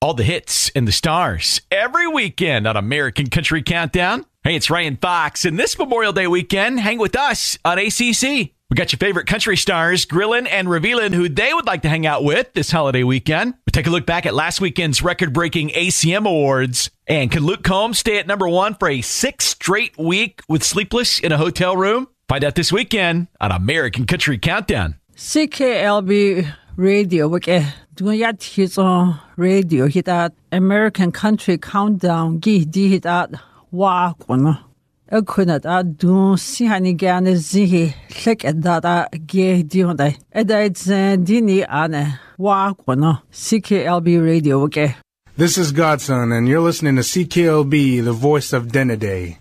All the hits and the stars every weekend on American Country Countdown. Hey, it's Ryan Fox, and this Memorial Day weekend, hang with us on ACC. We got your favorite country stars grilling and revealing who they would like to hang out with this holiday weekend. We take a look back at last weekend's record-breaking ACM Awards. And can Luke Combs stay at number one for a 6th straight week with Sleepless in a Hotel Room? Find out this weekend on American Country Countdown. CKLB Radio wike dunya tizo radio hitat American Country Countdown gi di hitat wa kono ekunat adu sihani gane zihi lek edada ge dionda edait dini ane wa kono CKLB Radio wike. This is Godson, and you're listening to CKLB, the voice of Denaday.